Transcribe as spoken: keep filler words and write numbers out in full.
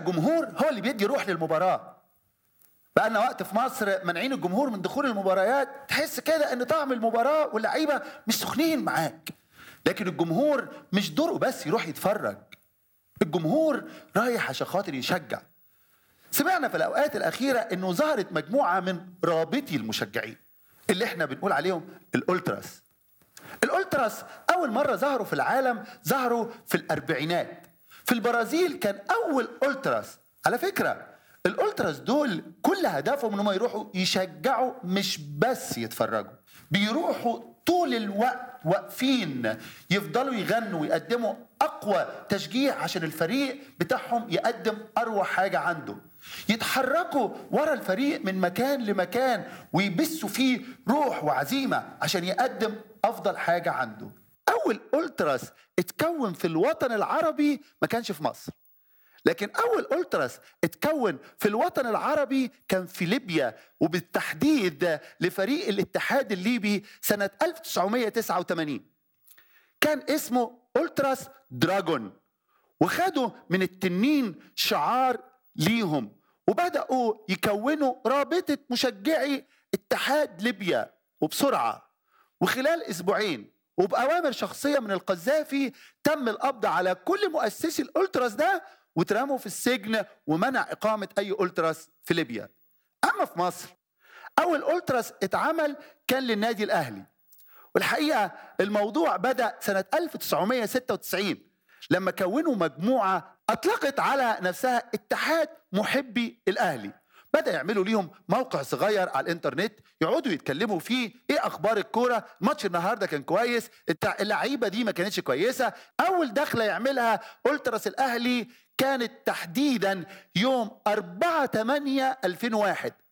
الجمهور هو اللي بيدي روح للمباراة. بقى لنا وقت في مصر منعين الجمهور من دخول المباريات، تحس كده ان طعم المباراة واللعيبة مش سخنين معاك. لكن الجمهور مش دوره بس يروح يتفرج، الجمهور رايح عشان خاطر يشجع. سمعنا في الأوقات الأخيرة انه ظهرت مجموعة من رابطي المشجعين اللي احنا بنقول عليهم الأولتراس. الأولتراس أول مرة ظهروا في العالم ظهروا في الأربعينات. في البرازيل كان أول أولتراس. على فكرة الأولتراس دول كل هدفهم انهم يروحوا يشجعوا مش بس يتفرجوا، بيروحوا طول الوقت واقفين يفضلوا يغنوا ويقدموا أقوى تشجيع عشان الفريق بتاعهم يقدم أروع حاجة عنده. يتحركوا ورا الفريق من مكان لمكان ويبثوا فيه روح وعزيمة عشان يقدم أفضل حاجة عنده. أول أولتراس اتكون في الوطن العربي ما كانش في مصر، لكن أول أولتراس اتكون في الوطن العربي كان في ليبيا، وبالتحديد لفريق الاتحاد الليبي سنة ألف وتسعمائة وتسعة وثمانين. كان اسمه أولتراس دراجون، وخدوا من التنين شعار ليهم، وبدأوا يكونوا رابطة مشجعي اتحاد ليبيا. وبسرعة وخلال أسبوعين وبأوامر شخصية من القذافي تم القبض على كل مؤسسي الأولتراس ده وترموا في السجن ومنع إقامة أي أولتراس في ليبيا. أما في مصر أول أولتراس اتعمل كان للنادي الأهلي، والحقيقة الموضوع بدأ سنة ألف وتسعمائة وستة وتسعين لما كونوا مجموعة أطلقت على نفسها اتحاد محبي الأهلي. بدأ يعملوا ليهم موقع صغير على الانترنت يقعدوا يتكلموا فيه ايه اخبار الكوره، ماتش النهارده كان كويس، اللعيبه دي ما كانتش كويسه. اول دخله يعملها أولتراس الاهلي كانت تحديدا يوم أربعة ثمانية ألفين وواحد،